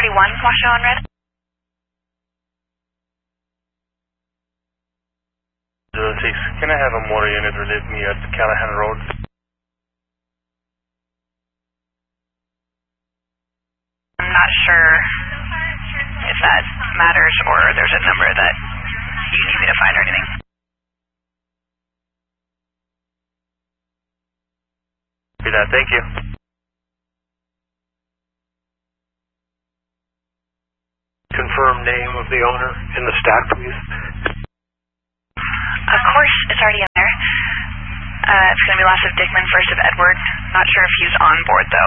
31, Washoe on red. 06, can I have a motor unit relieve me at Callahan Road? I'm not sure if that matters or there's a number that you need me to find or anything. Be that, thank you. Confirm name of the owner in the stack, please. Of course, it's already in there. It's going to be last of Dickman, first of Edward. Not sure if he's on board, though.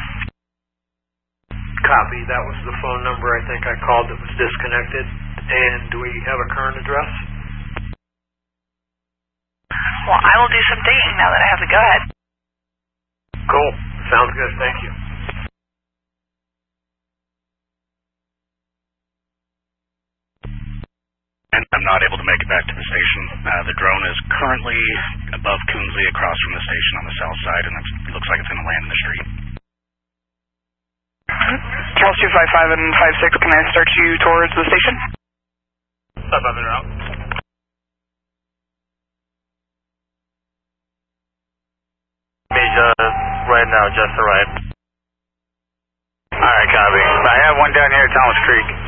Copy. That was the phone number I think I called that was disconnected. And do we have a current address? Well, I will do some digging now that I have the go-ahead. Cool. Sounds good. Thank you. And I'm not able to make it back to the station. The drone is currently above Coonsley across from the station on the south side, and it looks like it's going to land in the street. Charles 255 and 56, can I start you towards the station? Stop on the route. Right now, just arrived. Alright, copy. I have one down here at Thomas Creek.